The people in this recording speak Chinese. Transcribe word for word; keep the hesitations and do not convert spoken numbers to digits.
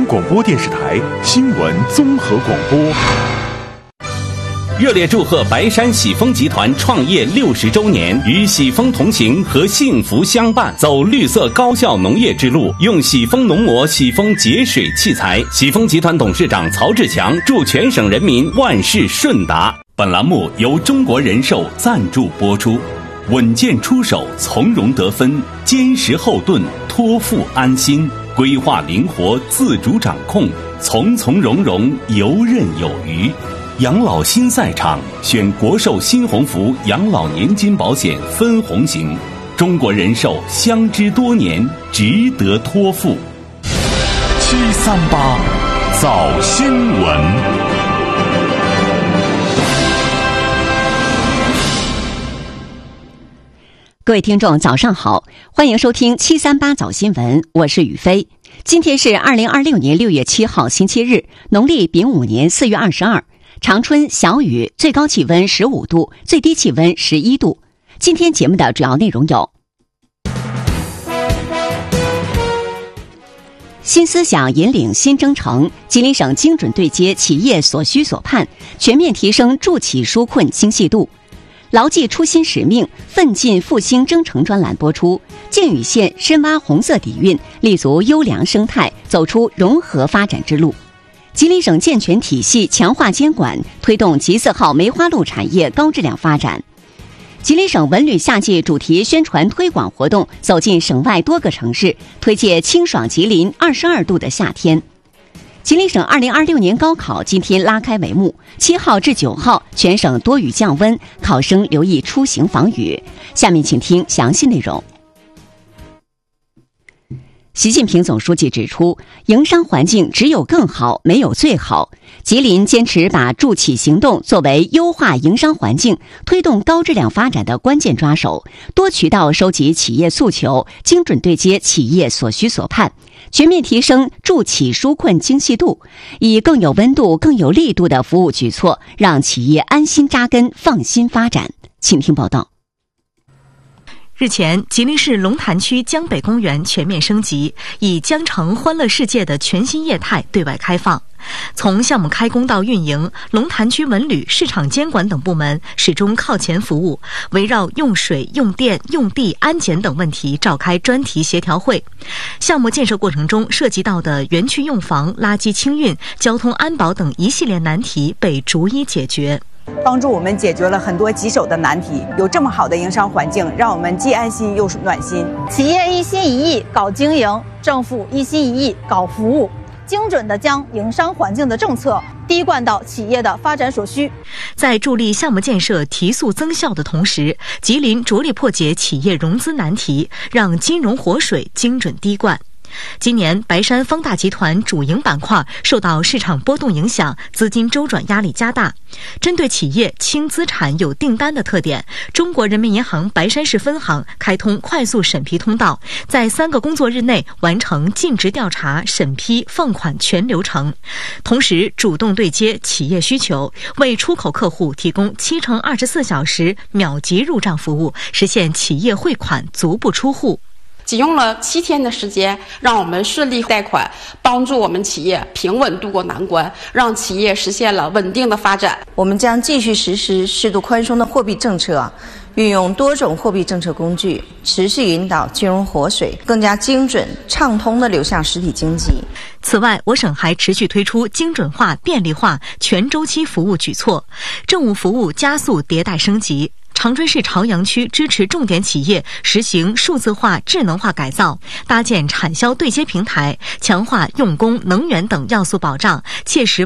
广播电视台新闻综合广播。 热烈祝贺白山喜丰集团创业六十周年，与喜丰同行和幸福相伴，走绿色高效农业之路，用喜丰农膜、喜丰节水器材。喜丰集团董事长曹志强祝全省人民万事顺达。本栏目由中国人寿赞助播出。稳健出手，从容得分，坚实后盾，托付安心，规划灵活，自主掌控，从从容容，游刃有余。养老新赛场，选国寿新鸿福养老年金保险分红型，中国人寿相知多年，值得托付。 七三八早新闻。 各位听众早上好，欢迎收听七三八早新闻，我是雨飞。今天是二零二六年六月七号星期日，农历丙午年四月二十二，长春小雨，最高气温十五度，最低气温十一度。今天节目的主要内容有：新思想引领新征程，吉林省精准对接企业所需所盼，全面提升助企纾困精细度。牢记初心使命，奋进复兴征程专栏播出。靖宇县深挖红色底蕴，立足优良生态，走出融合发展之路。吉林省健全体系，强化监管，推动吉四号梅花鹿产业高质量发展。吉林省文旅夏季主题宣传推广活动走进省外多个城市，推介清爽吉林二十二度的夏天。吉林省二零二六年高考今天拉开帷幕，七号至九号全省多雨降温，考生留意出行防雨。下面请听详细内容。习近平总书记指出，营商环境只有更好，没有最好。吉林坚持把助企行动作为优化营商环境、推动高质量发展的关键抓手，多渠道收集企业诉求，精准对接企业所需所盼，全面提升助企纾困精细度，以更有温度、更有力度的服务举措，让企业安心扎根、放心发展。请听报道。 日前，吉林市龙潭区江北公园全面升级，以江城欢乐世界的全新业态对外开放。从项目开工到运营，龙潭区文旅、市场监管等部门始终靠前服务，围绕用水、用电、用地、安检等问题召开专题协调会。项目建设过程中涉及到的园区用房、垃圾清运、交通安保等一系列难题被逐一解决， 帮助我们解决了很多棘手的难题。有这么好的营商环境，让我们既安心又暖心。 企业一心一意搞经营，政府一心一意搞服务，精准地将营商环境的政策滴灌到企业的发展所需。 在助力项目建设提速增效的同时，吉林着力破解企业融资难题，让金融活水精准滴灌。今年白山方大集团主营板块受到市场波动影响，资金周转压力加大。针对企业轻资产有订单的特点，中国人民银行白山市分行开通快速审批通道，在三个工作日内完成尽职调查、审批、放款全流程。同时，主动对接企业需求，为出口客户提供七乘二十四小时秒级入账服务，实现企业汇款足不出户。 仅用了七天的时间，让我们顺利贷款，帮助我们企业平稳度过难关，让企业实现了稳定的发展。 我们将继续实施适度宽松的货币政策，运用多种货币政策工具，持续引导金融活水更加精准畅通地流向实体经济。 此外，我省还持续推出精准化、便利化全周期服务举措，政务服务加速迭代升级。长春市朝阳区支持重点企业实行数字化、智能化改造，搭建产销对接平台，强化用工、能源等要素保障，切实